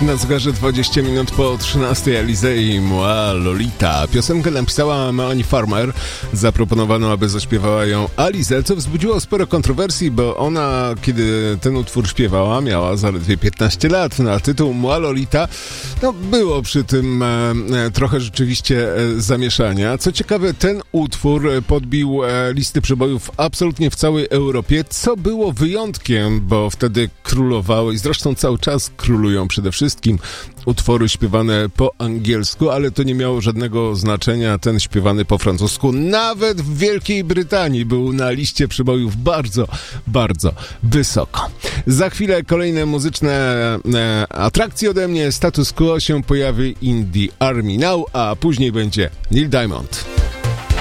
Na zegarze 20 minut po 13 Alize i Moi Lolita. Piosenkę napisała Melanie Farmer. Zaproponowano, aby zaśpiewała ją Alize, co wzbudziło sporo kontrowersji, bo ona, kiedy ten utwór śpiewała, miała zaledwie 15 lat. Na tytuł Moi Lolita było przy tym trochę rzeczywiście zamieszania. Co ciekawe, ten utwór podbił listy przebojów absolutnie w całej Europie, co było wyjątkiem, bo wtedy królowały i zresztą cały czas królują przede wszystkim utwory śpiewane po angielsku, ale to nie miało żadnego znaczenia, ten śpiewany po francusku nawet w Wielkiej Brytanii był na liście przebojów bardzo, bardzo wysoko. Za chwilę kolejne muzyczne atrakcje ode mnie, Status Quo się pojawi in the Army Now, a później będzie Neil Diamond.